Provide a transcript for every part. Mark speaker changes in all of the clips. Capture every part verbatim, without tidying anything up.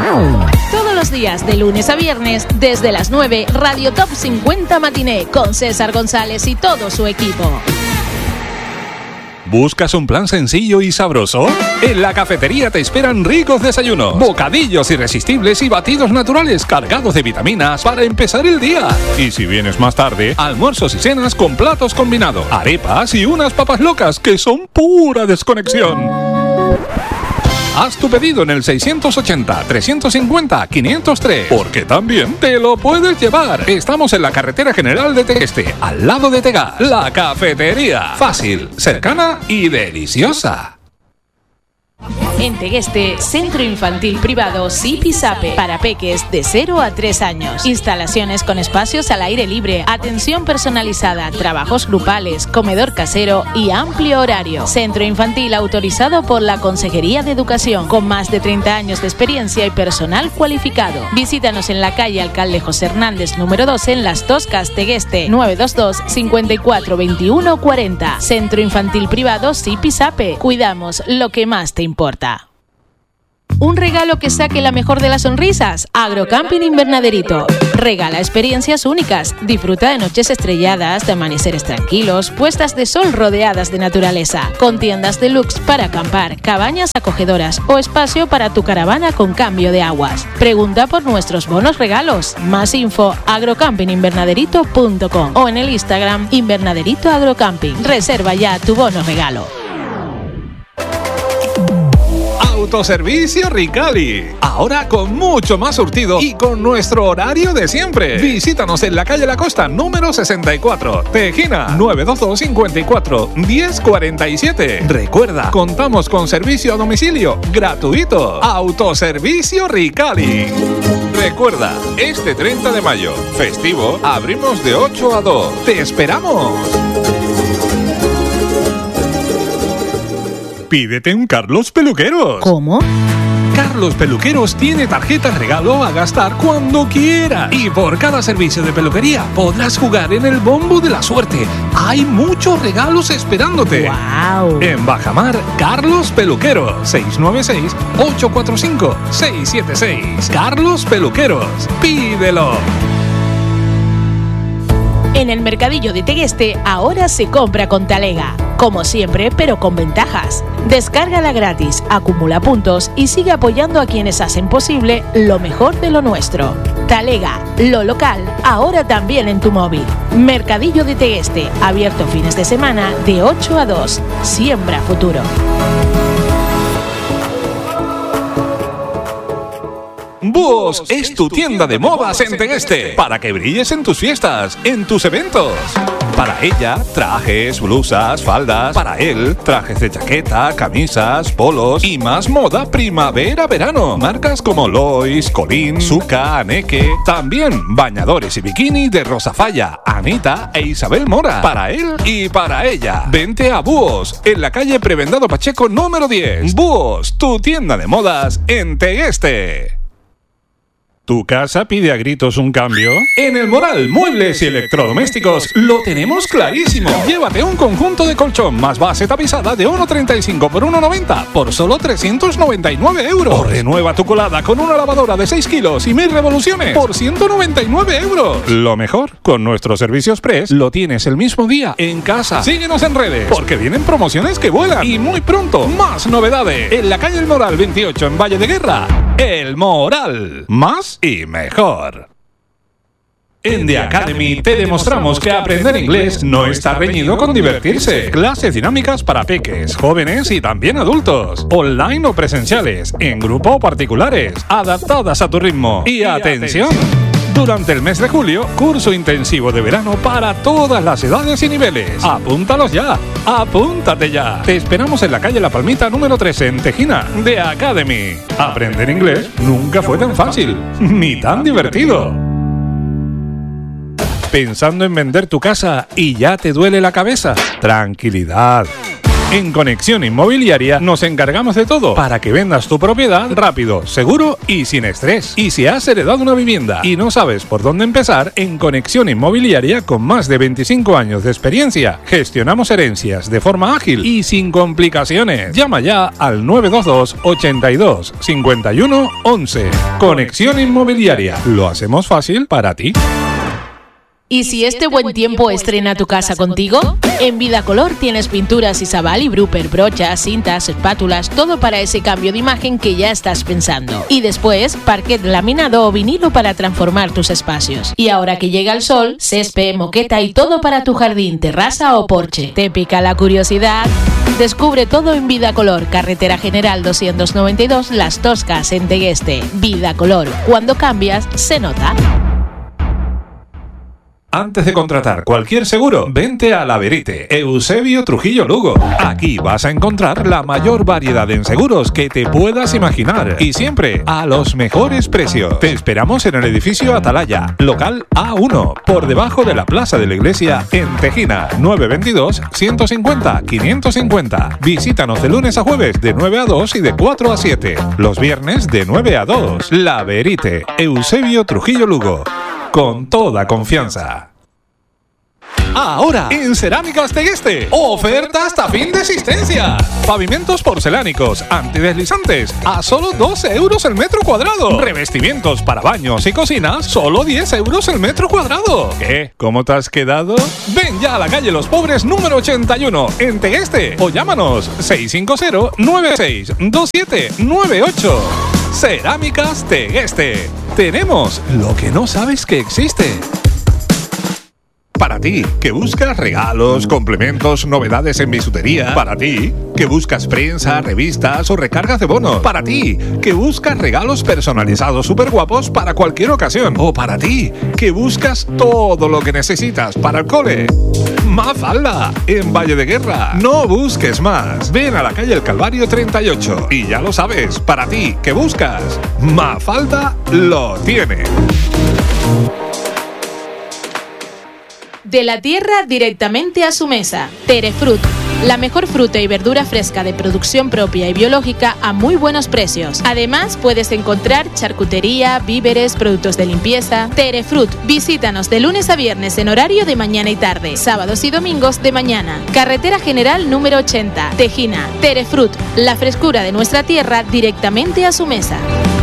Speaker 1: Todos los días, de lunes a viernes, desde las nueve, Radio Top cincuenta Matiné, con César González y todo su equipo.
Speaker 2: ¿Buscas un plan sencillo y sabroso? En la cafetería te esperan ricos desayunos, bocadillos irresistibles y batidos naturales cargados de vitaminas para empezar el día. Y si vienes más tarde, almuerzos y cenas con platos combinados, arepas y unas papas locas que son pura desconexión. Haz tu pedido en el seiscientos ochenta, trescientos cincuenta, quinientos tres, porque también te lo puedes llevar. Estamos en la carretera general de Tegueste, al lado de Tegas. La cafetería. Fácil, cercana y deliciosa.
Speaker 1: En Tegueste, Centro Infantil Privado Zipizape, para peques de cero a tres años. Instalaciones con espacios al aire libre, atención personalizada, trabajos grupales, comedor casero y amplio horario. Centro Infantil autorizado por la Consejería de Educación, con más de treinta años de experiencia y personal cualificado. Visítanos en la calle Alcalde José Hernández, número doce, en Las Toscas, Tegueste, nueve dos dos, cinco cuatro, veintiuno cuarenta. Centro Infantil Privado Zipizape. Cuidamos lo que más te importa. Un regalo que saque la mejor de las sonrisas. Agrocamping Invernaderito. Regala experiencias únicas. Disfruta de noches estrelladas, de amaneceres tranquilos, puestas de sol rodeadas de naturaleza, con tiendas deluxe para acampar, cabañas acogedoras o espacio para tu caravana con cambio de aguas. Pregunta por nuestros bonos regalos. Más info, agrocamping invernaderito punto com o en el Instagram Invernaderito Agrocamping. Reserva ya tu bono regalo.
Speaker 2: Autoservicio Ricali. Ahora con mucho más surtido y con nuestro horario de siempre. Visítanos en la calle La Costa, número sesenta y cuatro, Tejina, nueve dos dos, cinco cuatro, uno cero cuatro siete. Recuerda, contamos con servicio a domicilio gratuito. Autoservicio Ricali. Recuerda, este treinta de mayo, festivo, abrimos de ocho a dos. ¡Te esperamos! Pídete un Carlos Peluqueros.
Speaker 1: ¿Cómo?
Speaker 2: Carlos Peluqueros tiene tarjetas regalo a gastar cuando quiera. Y por cada servicio de peluquería podrás jugar en el bombo de la suerte. Hay muchos regalos esperándote.
Speaker 1: ¡Wow!
Speaker 2: En Bajamar, Carlos Peluqueros. seis nueve seis, ocho cuatro cinco, seis siete seis. Carlos Peluqueros. Pídelo.
Speaker 1: En el Mercadillo de Tegueste ahora se compra con Talega. Como siempre, pero con ventajas. Descárgala gratis, acumula puntos y sigue apoyando a quienes hacen posible lo mejor de lo nuestro. Talega, lo local, ahora también en tu móvil. Mercadillo de Tegueste, abierto fines de semana de ocho a dos. Siembra futuro.
Speaker 2: Búhos es tu tienda de modas en Tegueste para que brilles en tus fiestas, en tus eventos. Para ella, trajes, blusas, faldas. Para él, trajes de chaqueta, camisas, polos y más moda primavera-verano. Marcas como Lois, Colín, Zucca, Aneke. También bañadores y bikini de Rosafalla, Anita e Isabel Mora. Para él y para ella. Vente a Búhos, en la calle Prebendado Pacheco número diez. Búhos, tu tienda de modas en Tegueste. ¿Tu casa pide a gritos un cambio? En El Moral, muebles y electrodomésticos lo tenemos clarísimo. Llévate un conjunto de colchón más base tapizada de uno treinta y cinco por uno noventa por solo trescientos noventa y nueve euros. O renueva tu colada con una lavadora de seis kilos y mil revoluciones por ciento noventa y nueve euros. Lo mejor, con nuestros servicios Press, lo tienes el mismo día en casa. Síguenos en redes, porque vienen promociones que vuelan. Y muy pronto, más novedades. En la calle El Moral veintiocho, en Valle de Guerra. El Moral. Más y mejor. En The Academy te demostramos que aprender inglés no está reñido con divertirse. Clases dinámicas para peques, jóvenes y también adultos. Online o presenciales, en grupo o particulares, adaptadas a tu ritmo. Y atención, durante el mes de julio, curso intensivo de verano para todas las edades y niveles. Apúntalos ya, apúntate ya. Te esperamos en la calle La Palmita número trece en Tejina, The Academy. Aprender inglés nunca fue tan fácil, ni tan divertido. ¿Pensando en vender tu casa y ya te duele la cabeza? Tranquilidad. En Conexión Inmobiliaria nos encargamos de todo para que vendas tu propiedad rápido, seguro y sin estrés. Y si has heredado una vivienda y no sabes por dónde empezar, en Conexión Inmobiliaria, con más de veinticinco años de experiencia, gestionamos herencias de forma ágil y sin complicaciones. Llama ya al nueve dos dos, ochenta y dos, cincuenta y uno, once. Conexión Inmobiliaria. Lo hacemos fácil para ti.
Speaker 1: ¿Y si este buen tiempo estrena tu casa contigo? En Vidacolor tienes pinturas Isabal y Brupper, brochas, cintas, espátulas, todo para ese cambio de imagen que ya estás pensando. Y después, parquet laminado o vinilo para transformar tus espacios. Y ahora que llega el sol, césped, moqueta y todo para tu jardín, terraza o porche. ¿Te pica la curiosidad? Descubre todo en Vidacolor, Carretera General doscientos noventa y dos, Las Toscas, en Tegueste. Vidacolor, cuando cambias, se nota.
Speaker 2: Antes de contratar cualquier seguro, vente a La Verite, Eusebio Trujillo Lugo. Aquí vas a encontrar la mayor variedad en seguros que te puedas imaginar y siempre a los mejores precios. Te esperamos en el edificio Atalaya, local A uno, por debajo de la Plaza de la Iglesia en Tejina, nueve dos dos, ciento cincuenta, quinientos cincuenta. Visítanos de lunes a jueves de nueve a dos y de cuatro a siete. Los viernes de nueve a dos. La Verite, Eusebio Trujillo Lugo. Con toda confianza. Ahora, en Cerámicas Tegueste, oferta hasta fin de existencia. Pavimentos porcelánicos, antideslizantes, a solo doce euros el metro cuadrado. Revestimientos para baños y cocinas, solo diez euros el metro cuadrado. ¿Qué? ¿Cómo te has quedado? Ven ya a la calle Los Pobres número ochenta y uno, en Tegueste, o llámanos seis cinco cero, nueve seis dos siete nueve ocho. Cerámicas Tegueste. Tenemos lo que no sabes que existe. Para ti, que buscas regalos, complementos, novedades en bisutería. Para ti, que buscas prensa, revistas o recargas de bonos. Para ti, que buscas regalos personalizados súper guapos para cualquier ocasión. O para ti, que buscas todo lo que necesitas para el cole. Mafalda, en Valle de Guerra. No busques más. Ven a la calle El Calvario treinta y ocho. Y ya lo sabes, para ti, que buscas, Mafalda lo tiene.
Speaker 1: De la tierra directamente a su mesa. Terefrut, la mejor fruta y verdura fresca de producción propia y biológica a muy buenos precios. Además, puedes encontrar charcutería, víveres, productos de limpieza. Terefrut, visítanos de lunes a viernes en horario de mañana y tarde, sábados y domingos de mañana. Carretera General número ochenta, Tejina. Terefrut, la frescura de nuestra tierra directamente a su mesa.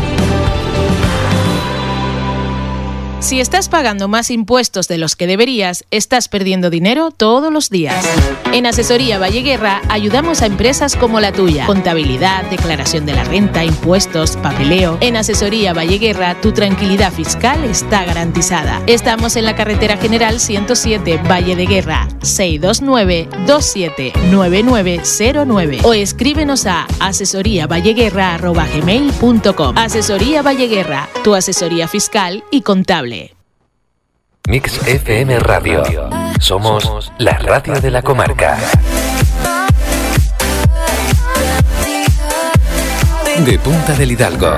Speaker 1: Si estás pagando más impuestos de los que deberías, estás perdiendo dinero todos los días. En Asesoría Valleguerra ayudamos a empresas como la tuya. Contabilidad, declaración de la renta, impuestos, papeleo. En Asesoría Valleguerra tu tranquilidad fiscal está garantizada. Estamos en la Carretera General ciento siete, Valle de Guerra, seis dos nueve, dos siete nueve nueve cero nueve o escríbenos a asesoriavalleguerra arroba gmail punto com. Asesoría Valleguerra, tu asesoría fiscal y contable.
Speaker 3: Mix F M Radio. Somos la radio de la comarca. De Punta del Hidalgo.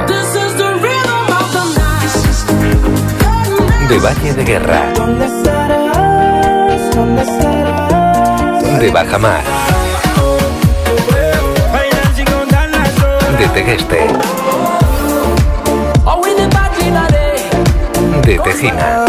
Speaker 3: De Valle de Guerra. De Bajamar. De Tegueste. De Tejina.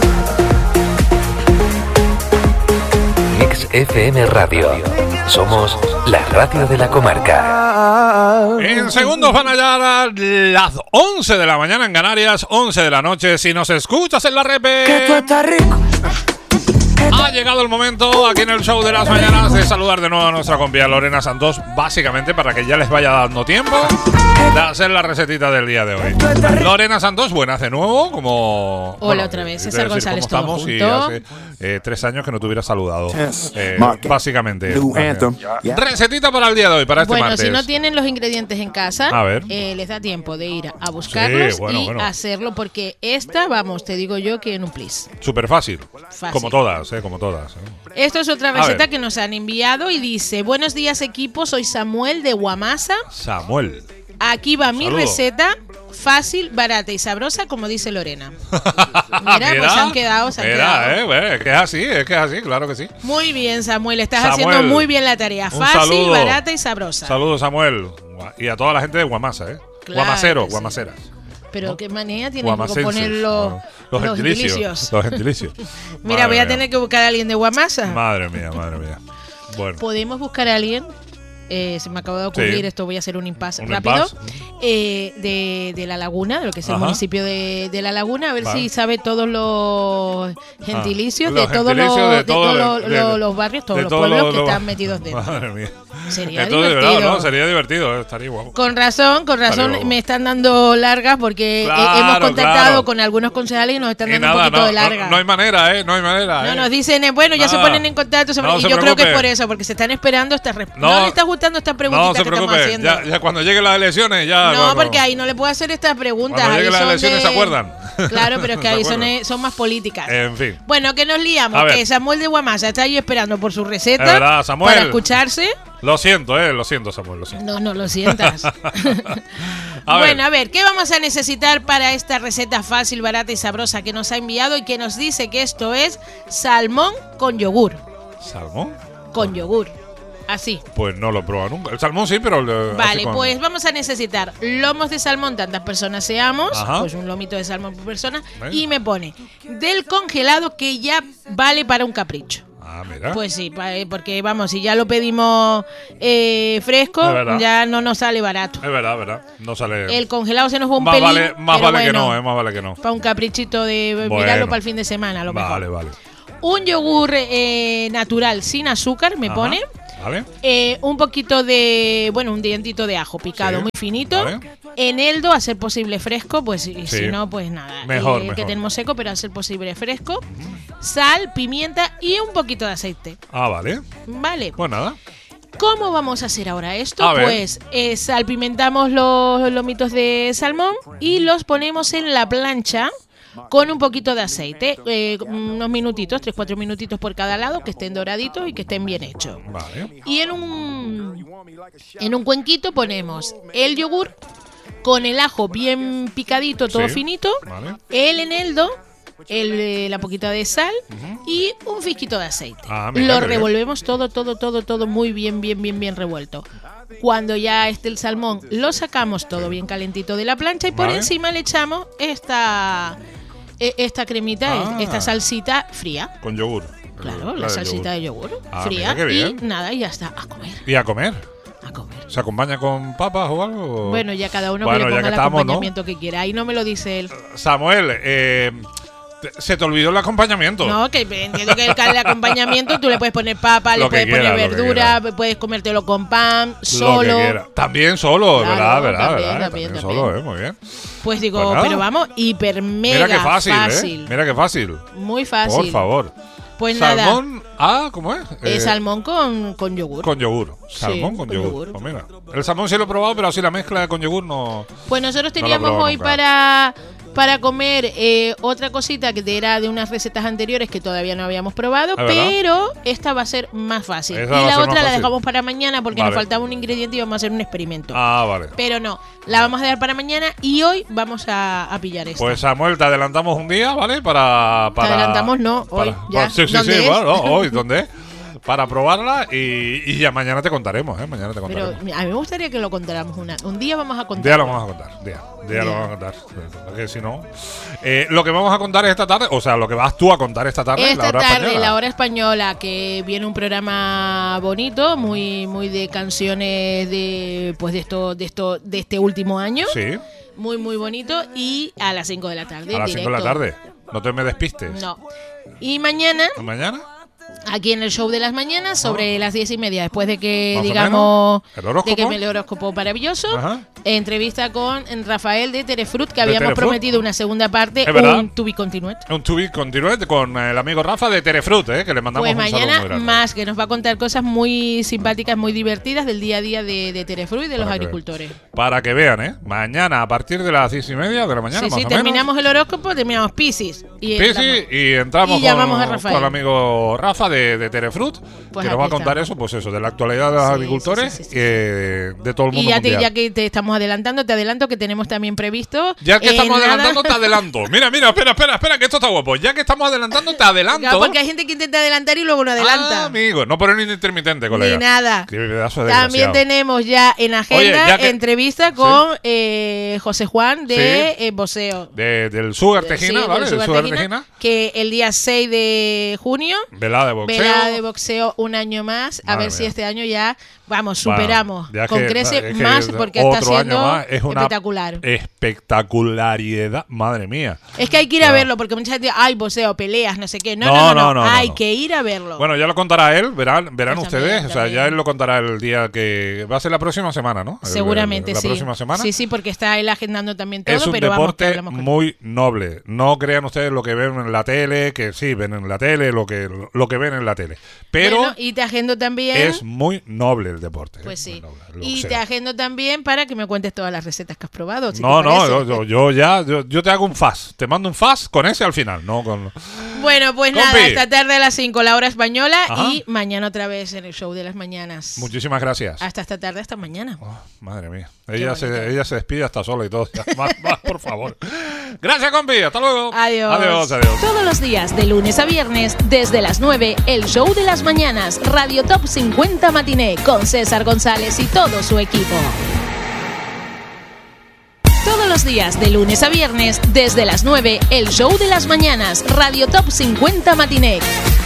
Speaker 3: Mix F M Radio. Somos la radio de la comarca.
Speaker 2: En segundos van a llegar a las once de la mañana en Canarias, once de la noche. Si nos escuchas en la repe.
Speaker 4: Que tú estás rico.
Speaker 2: Ha llegado el momento aquí en el show de las mañanas de saludar de nuevo a nuestra compañera Lorena Santos, básicamente para que ya les vaya dando tiempo de hacer la recetita del día de hoy. Lorena Santos, buenas de nuevo, como...
Speaker 1: Hola
Speaker 2: bueno,
Speaker 1: otra vez,
Speaker 2: decir,
Speaker 1: César González, todo
Speaker 2: estamos
Speaker 1: junto.
Speaker 2: y hace eh, tres años que no te hubiera saludado, eh, básicamente. Recetita para el día de hoy, para este
Speaker 1: bueno,
Speaker 2: martes.
Speaker 1: si no tienen los ingredientes en casa,
Speaker 2: A ver.
Speaker 1: eh, les da tiempo de ir a buscarlos
Speaker 2: Sí, bueno,
Speaker 1: y
Speaker 2: bueno.
Speaker 1: hacerlo, porque esta, vamos, te digo yo que en un plis.
Speaker 2: Súper fácil.
Speaker 1: Fácil.
Speaker 2: Como todas, eh, como todas. eh.
Speaker 1: Esto es otra
Speaker 2: A
Speaker 1: receta
Speaker 2: ver.
Speaker 1: que nos han enviado y dice: buenos días equipo, soy Samuel de Guamasa.
Speaker 2: Samuel.
Speaker 1: Aquí va mi
Speaker 2: Saludo.
Speaker 1: receta fácil, barata y sabrosa, como dice Lorena. Mira, mira pues han quedado, se han
Speaker 2: mira,
Speaker 1: quedado.
Speaker 2: Eh, bueno, es que es así, es que es así, claro que sí.
Speaker 1: Muy bien, Samuel, estás
Speaker 2: Samuel,
Speaker 1: haciendo muy bien la tarea. Fácil,
Speaker 2: saludo,
Speaker 1: barata y sabrosa.
Speaker 2: Saludos, Samuel. Y a toda la gente de Guamasa, ¿eh?
Speaker 1: Claro
Speaker 2: Guamasero,
Speaker 1: sí.
Speaker 2: Guamaseras.
Speaker 1: Pero
Speaker 2: ¿no?
Speaker 1: qué manera tienes que poner los,
Speaker 2: no, los, los gentilicios. gentilicios. Los gentilicios.
Speaker 1: Mira,
Speaker 2: madre
Speaker 1: voy a
Speaker 2: mía.
Speaker 1: tener que buscar a alguien de Guamasa.
Speaker 2: Madre mía, madre mía. Bueno.
Speaker 1: ¿Podemos buscar a alguien? Eh, se me acaba de ocurrir,
Speaker 2: sí.
Speaker 1: esto voy a hacer un impasse
Speaker 2: un
Speaker 1: rápido.
Speaker 2: Impasse.
Speaker 1: Eh, de, de La Laguna, de lo que es el
Speaker 2: Ajá.
Speaker 1: municipio de, de La Laguna, a ver
Speaker 2: vale.
Speaker 1: si sabe todos los gentilicios,
Speaker 2: ah,
Speaker 1: de,
Speaker 2: los
Speaker 1: todos
Speaker 2: gentilicios
Speaker 1: los,
Speaker 2: de
Speaker 1: de
Speaker 2: todo
Speaker 1: todos
Speaker 2: lo-
Speaker 1: los,
Speaker 2: de-
Speaker 1: los- los barrios, todos
Speaker 2: de
Speaker 1: los
Speaker 2: todo
Speaker 1: pueblos
Speaker 2: lo-
Speaker 1: que
Speaker 2: lo-
Speaker 1: están metidos dentro.
Speaker 2: Madre mía.
Speaker 1: Sería
Speaker 2: Entonces,
Speaker 1: divertido.
Speaker 2: ¿verdad, no? Sería divertido, estaría guapo.
Speaker 1: Con razón, con razón
Speaker 2: Vale,
Speaker 1: me están dando largas porque eh,
Speaker 2: Claro,
Speaker 1: hemos contactado
Speaker 2: claro.
Speaker 1: con algunos concejales y nos están
Speaker 2: Y
Speaker 1: dando
Speaker 2: nada,
Speaker 1: un poquito
Speaker 2: no,
Speaker 1: de larga.
Speaker 2: no, no hay manera, ¿eh? No hay manera,
Speaker 1: No,
Speaker 2: ¿eh?
Speaker 1: nos dicen, eh, bueno, ya se
Speaker 2: Nada.
Speaker 1: ponen en contacto. se-
Speaker 2: No
Speaker 1: y
Speaker 2: se
Speaker 1: yo creo que es
Speaker 2: preocupe.
Speaker 1: por eso, porque se están esperando estas respuestas.
Speaker 2: No.
Speaker 1: No, le está gustando estas preguntitas
Speaker 2: No se
Speaker 1: que estamos
Speaker 2: preocupe,
Speaker 1: haciendo.
Speaker 2: ya, ya cuando lleguen las elecciones, ya.
Speaker 1: No,
Speaker 2: cuando-
Speaker 1: porque ahí no le puedo hacer estas preguntas.
Speaker 2: Cuando
Speaker 1: ahí
Speaker 2: lleguen las
Speaker 1: son
Speaker 2: elecciones,
Speaker 1: de-
Speaker 2: ¿se acuerdan?
Speaker 1: Claro, pero es que
Speaker 2: ¿Se
Speaker 1: ahí son,
Speaker 2: acuerdan?
Speaker 1: eh, son más políticas.
Speaker 2: En fin.
Speaker 1: Bueno, que nos liamos,
Speaker 2: A ver.
Speaker 1: que Samuel de Guamasa está ahí esperando por su receta
Speaker 2: Es verdad, Samuel.
Speaker 1: para escucharse.
Speaker 2: Lo siento, eh, lo siento, Samuel, lo siento.
Speaker 1: No, no lo sientas.
Speaker 2: A
Speaker 1: bueno,
Speaker 2: ver.
Speaker 1: a ver, ¿qué vamos a necesitar para esta receta fácil, barata y sabrosa que nos ha enviado y que nos dice que esto es salmón con yogur?
Speaker 2: ¿Salmón?
Speaker 1: Con yogur. Así.
Speaker 2: Pues no lo he probado nunca. El salmón sí, pero... el- así
Speaker 1: Vale,
Speaker 2: con-
Speaker 1: pues vamos a necesitar lomos de salmón, tantas personas seamos,
Speaker 2: Ajá.
Speaker 1: pues un lomito de salmón por persona,
Speaker 2: Venga.
Speaker 1: y me pone del congelado que ya vale para un capricho.
Speaker 2: Ah, mira.
Speaker 1: Pues sí, pa- eh, porque vamos, si ya lo pedimos eh, fresco,
Speaker 2: Es verdad.
Speaker 1: ya no nos sale barato.
Speaker 2: Es verdad, es verdad. No sale...
Speaker 1: El congelado se nos va un
Speaker 2: más
Speaker 1: pelín,
Speaker 2: vale, más
Speaker 1: pero
Speaker 2: vale que
Speaker 1: bueno,
Speaker 2: no, eh, más vale que no.
Speaker 1: para un caprichito de
Speaker 2: Bueno.
Speaker 1: mirarlo para el fin de semana, a lo mejor.
Speaker 2: Vale, vale.
Speaker 1: Un yogur eh, natural sin azúcar, me
Speaker 2: Ajá.
Speaker 1: pone.
Speaker 2: Vale.
Speaker 1: Eh, un poquito de, bueno, un dientito de ajo picado
Speaker 2: Sí.
Speaker 1: muy finito.
Speaker 2: Vale.
Speaker 1: Eneldo, a ser posible fresco, pues y
Speaker 2: Sí.
Speaker 1: si no, pues nada.
Speaker 2: Mejor,
Speaker 1: Eh,
Speaker 2: mejor.
Speaker 1: Que tenemos seco, pero a ser posible fresco. Sal, pimienta y un poquito de aceite.
Speaker 2: Ah, vale.
Speaker 1: Vale.
Speaker 2: Pues nada.
Speaker 1: ¿Cómo vamos a hacer ahora esto?
Speaker 2: A ver.
Speaker 1: Pues eh, salpimentamos los lomitos de salmón y los ponemos en la plancha con un poquito de aceite, eh, unos minutitos, tres, cuatro minutitos por cada lado, que estén doraditos y que estén bien hechos.
Speaker 2: Vale.
Speaker 1: Y en un, en un cuenquito ponemos el yogur con el ajo bien picadito, todo
Speaker 2: Sí.
Speaker 1: finito,
Speaker 2: Vale.
Speaker 1: el eneldo, el, eh, la poquita de sal y un fisquito de aceite.
Speaker 2: Ah, mira,
Speaker 1: Lo
Speaker 2: qué bien.
Speaker 1: revolvemos todo, todo, todo, todo muy bien, bien, bien, bien revuelto. Cuando ya esté el salmón, lo sacamos todo bien calentito de la plancha y por
Speaker 2: Vale.
Speaker 1: encima le echamos esta, e- esta cremita,
Speaker 2: Ah.
Speaker 1: esta salsita fría.
Speaker 2: Con yogur.
Speaker 1: Claro,
Speaker 2: El-
Speaker 1: la
Speaker 2: del
Speaker 1: salsita de yogur
Speaker 2: Ah,
Speaker 1: fría.
Speaker 2: mira qué bien.
Speaker 1: Y nada, y ya está. A comer,
Speaker 2: ¿Y a comer?
Speaker 1: a comer.
Speaker 2: ¿Se acompaña con papas o algo?
Speaker 1: Bueno, ya cada uno
Speaker 2: Bueno,
Speaker 1: que le
Speaker 2: ya
Speaker 1: ponga
Speaker 2: que
Speaker 1: el
Speaker 2: estamos, ¿no?
Speaker 1: acompañamiento que quiera. Ahí no me lo dice él.
Speaker 2: Samuel, eh, te- se te olvidó el acompañamiento.
Speaker 1: No, que entiendo que el, el acompañamiento tú le puedes poner papa,
Speaker 2: Lo
Speaker 1: le puedes
Speaker 2: que
Speaker 1: poner
Speaker 2: quiera, lo que
Speaker 1: verdura, puedes comértelo con pan,
Speaker 2: Lo que
Speaker 1: solo.
Speaker 2: quiera. También solo,
Speaker 1: Claro,
Speaker 2: ¿verdad? ¿Verdad?
Speaker 1: también,
Speaker 2: ¿verdad?
Speaker 1: también,
Speaker 2: También
Speaker 1: también.
Speaker 2: solo, ¿eh? Muy bien.
Speaker 1: Pues digo,
Speaker 2: Pues nada.
Speaker 1: pero vamos, hiper mega
Speaker 2: Mira qué fácil,
Speaker 1: fácil.
Speaker 2: ¿eh? Mira qué fácil.
Speaker 1: Muy fácil.
Speaker 2: Por favor.
Speaker 1: Pues nada,
Speaker 2: Salmón, ah, ¿cómo es?
Speaker 1: eh,
Speaker 2: Eh,
Speaker 1: salmón con, con yogur.
Speaker 2: Con yogur.
Speaker 1: Sí,
Speaker 2: Salmón con,
Speaker 1: con
Speaker 2: yogur.
Speaker 1: yogur.
Speaker 2: Pues mira. El salmón sí lo he probado, pero así la mezcla con yogur no.
Speaker 1: Pues nosotros
Speaker 2: No lo he
Speaker 1: teníamos
Speaker 2: probado
Speaker 1: hoy
Speaker 2: nunca.
Speaker 1: para, para comer eh, otra cosita que era de unas recetas anteriores que todavía no habíamos probado,
Speaker 2: ¿Es verdad?
Speaker 1: pero esta va a ser más fácil.
Speaker 2: Esa
Speaker 1: Y
Speaker 2: va a
Speaker 1: la
Speaker 2: ser más
Speaker 1: otra la
Speaker 2: fácil.
Speaker 1: dejamos para mañana porque
Speaker 2: Vale.
Speaker 1: nos faltaba un ingrediente y vamos a hacer un experimento.
Speaker 2: Ah, vale.
Speaker 1: Pero no, la vamos a dejar para mañana y hoy vamos a, a pillar esta.
Speaker 2: Pues Samuel, te adelantamos un día, ¿vale? Para. para
Speaker 1: adelantamos, no, hoy,
Speaker 2: para-
Speaker 1: ya.
Speaker 2: para- sí, sí,
Speaker 1: ¿Dónde
Speaker 2: sí,
Speaker 1: es?
Speaker 2: bueno, no, hoy, ¿dónde es? Para probarla y, y ya mañana te contaremos, ¿eh? Mañana te
Speaker 1: Pero
Speaker 2: contaremos.
Speaker 1: a mí me gustaría que lo contáramos una. Un día vamos a
Speaker 2: Un
Speaker 1: contar.
Speaker 2: día lo vamos a contar, día, día
Speaker 1: Día.
Speaker 2: lo vamos a contar. Porque si no. Eh, lo que vamos a contar esta tarde, o sea, lo que vas tú a contar esta tarde,
Speaker 1: Esta
Speaker 2: la hora
Speaker 1: tarde,
Speaker 2: española.
Speaker 1: la hora española, que viene un programa bonito, muy, muy de canciones de, pues de esto, de esto, de este último año,
Speaker 2: Sí,
Speaker 1: muy, muy bonito, y a las cinco de la tarde.
Speaker 2: a
Speaker 1: en
Speaker 2: las cinco de la
Speaker 1: directo.
Speaker 2: tarde. No te me despistes.
Speaker 1: No. Y mañana,
Speaker 2: ¿Mañana?
Speaker 1: aquí en el show de las mañanas, sobre las diez y media, después de que
Speaker 2: Más o
Speaker 1: digamos
Speaker 2: menos. ¿El horóscopo?
Speaker 1: de que me el horóscopo maravilloso,
Speaker 2: Ajá.
Speaker 1: entrevista con Rafael de Terefruit, que
Speaker 2: De
Speaker 1: habíamos
Speaker 2: Terefruit.
Speaker 1: prometido una segunda parte,
Speaker 2: Es verdad.
Speaker 1: un to be continued.
Speaker 2: Un to be continued con el amigo Rafa de Terefruit, ¿eh? Que le mandamos
Speaker 1: Pues
Speaker 2: un saludo muy
Speaker 1: mañana
Speaker 2: grande.
Speaker 1: más, que nos va a contar cosas muy simpáticas, muy divertidas del día a día de, de Terefruit y de
Speaker 2: Para
Speaker 1: los
Speaker 2: que
Speaker 1: agricultores.
Speaker 2: Para que vean, ¿eh? Mañana a partir de las diez y media de la mañana,
Speaker 1: Sí,
Speaker 2: más
Speaker 1: sí,
Speaker 2: o
Speaker 1: terminamos
Speaker 2: menos.
Speaker 1: el horóscopo, terminamos Piscis. Y
Speaker 2: Sí,
Speaker 1: entramos.
Speaker 2: sí, y entramos
Speaker 1: Y llamamos
Speaker 2: con,
Speaker 1: a Rafael.
Speaker 2: con el amigo Rafa.
Speaker 4: Rafa de, de Terefruit,
Speaker 1: Pues
Speaker 4: que nos va a
Speaker 1: aquí
Speaker 4: contar
Speaker 1: estamos.
Speaker 4: eso, pues eso, de la actualidad de los
Speaker 1: Sí,
Speaker 4: agricultores,
Speaker 1: sí, sí, sí, sí,
Speaker 4: que de todo el mundo
Speaker 1: Y ya, te-
Speaker 4: mundial.
Speaker 1: ya que te estamos adelantando, te adelanto que tenemos también previsto.
Speaker 4: Ya que
Speaker 1: eh,
Speaker 4: estamos
Speaker 1: nada-
Speaker 4: adelantando, te adelanto. Mira, mira, espera, espera, espera, que esto está guapo. Ya que estamos adelantando, te adelanto.
Speaker 1: Claro, porque hay gente que intenta adelantar y luego no adelanta.
Speaker 4: Ah, amigo, no poner ni intermitente, colega.
Speaker 1: Ni nada.
Speaker 4: Qué pedazo de
Speaker 1: También
Speaker 4: desgraciado.
Speaker 1: tenemos ya en agenda
Speaker 4: Oye, ya que-
Speaker 1: entrevista con eh, José Juan de
Speaker 4: Sí.
Speaker 1: eh, Boseo.
Speaker 4: De- del Sugar Tejina,
Speaker 1: Sí,
Speaker 4: ¿vale?
Speaker 1: del
Speaker 4: Del
Speaker 1: Sugar
Speaker 4: Sugar
Speaker 1: Tejina,
Speaker 4: Tejina.
Speaker 1: que el día seis de junio,
Speaker 4: Velada de boxeo.
Speaker 1: velada de boxeo un año más. A
Speaker 4: Madre
Speaker 1: ver si
Speaker 4: mía.
Speaker 1: este año ya, vamos,
Speaker 4: Bueno,
Speaker 1: superamos.
Speaker 4: ya
Speaker 1: con
Speaker 4: que-
Speaker 1: crece
Speaker 4: es que
Speaker 1: más porque está
Speaker 4: otro
Speaker 1: siendo
Speaker 4: año más es una
Speaker 1: espectacular.
Speaker 4: espectacularidad, madre mía.
Speaker 1: Es que hay que ir a
Speaker 4: Claro.
Speaker 1: verlo porque mucha gente, ay, boxeo, peleas, no sé qué. No,
Speaker 4: No,
Speaker 1: no, no,
Speaker 4: no,
Speaker 1: no,
Speaker 4: no,
Speaker 1: hay
Speaker 4: no.
Speaker 1: que ir a verlo.
Speaker 4: Bueno, ya lo contará él, verán, verán
Speaker 1: Pues
Speaker 4: ustedes.
Speaker 1: también,
Speaker 4: O sea,
Speaker 1: también.
Speaker 4: ya él lo contará el día que va a ser la próxima semana, ¿no? El-
Speaker 1: Seguramente
Speaker 4: el- la
Speaker 1: sí.
Speaker 4: próxima semana.
Speaker 1: Sí, sí, porque está él agendando también todo,
Speaker 4: Es un
Speaker 1: pero vamos, que
Speaker 4: deporte
Speaker 1: hablamos con él.
Speaker 4: muy noble. No crean ustedes lo que ven en la tele, que sí, ven en la tele, lo que, lo que ven en la tele. Pero
Speaker 1: Bueno, y te agendo también.
Speaker 4: es muy noble el deporte.
Speaker 1: Pues
Speaker 4: ¿eh?
Speaker 1: sí.
Speaker 4: Muy noble, el
Speaker 1: Y
Speaker 4: boxeo.
Speaker 1: te agendo también para que me cuentes todas las recetas que has probado. si
Speaker 4: No,
Speaker 1: te
Speaker 4: no,
Speaker 1: parece.
Speaker 4: yo, yo- yo ya, yo, yo te hago un fast. Te mando un fast con ese al final, no con.
Speaker 1: Bueno, pues
Speaker 4: Compi.
Speaker 1: nada, esta tarde a las cinco la hora española
Speaker 4: Ajá.
Speaker 1: y mañana otra vez en el show de las mañanas.
Speaker 4: Muchísimas gracias.
Speaker 1: Hasta esta tarde, hasta mañana.
Speaker 4: Oh, madre mía.
Speaker 1: Qué
Speaker 4: Ella
Speaker 1: bonito.
Speaker 4: se, ella se despide hasta sola y todo. Ya, más, más, por favor. Gracias, compi. Hasta luego.
Speaker 1: Adiós.
Speaker 4: Adiós, adiós.
Speaker 1: Todos los días, de lunes a viernes, desde las nueve, el show de las mañanas, Radio Top cincuenta Matiné, con César González y todo su equipo. Todos los días, de lunes a viernes, desde las nueve, el show de las mañanas, Radio Top cincuenta Matiné.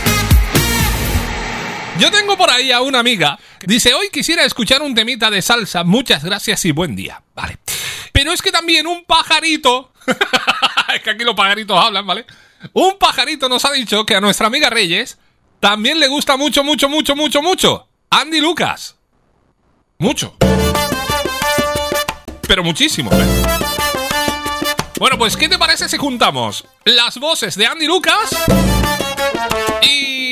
Speaker 5: Yo tengo por ahí a una amiga. Dice, hoy quisiera escuchar un temita de salsa. Muchas gracias y buen día. Vale. Pero es que también un pajarito... es que aquí los pajaritos hablan, ¿vale? Un pajarito nos ha dicho que a nuestra amiga Reyes también le gusta mucho, mucho, mucho, mucho, mucho. Andy Lucas. Mucho. Pero muchísimo, ¿eh? Bueno, pues, ¿qué te parece si juntamos las voces de Andy Lucas y